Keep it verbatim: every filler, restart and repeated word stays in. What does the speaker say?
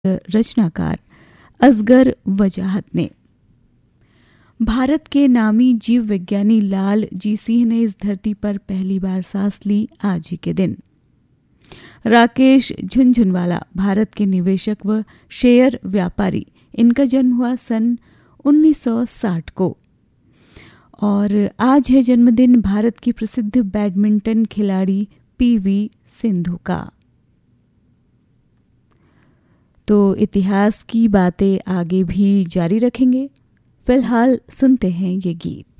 रचनाकार असगर वजाहत ने। भारत के नामी जीव विज्ञानी लाल जी सिंह ने इस धरती पर पहली बार सांस ली आज ही के दिन। राकेश झुनझुनवाला भारत के निवेशक व शेयर व्यापारी, इनका जन्म हुआ सन उन्नीस सौ साठ को। और आज है जन्मदिन भारत की प्रसिद्ध बैडमिंटन खिलाड़ी पीवी सिंधु का। तो इतिहास की बातें आगे भी जारी रखेंगे, फिलहाल सुनते हैं ये गीत।